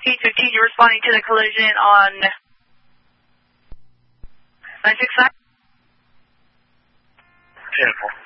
1615, you're responding to the collision on 969? 10-4.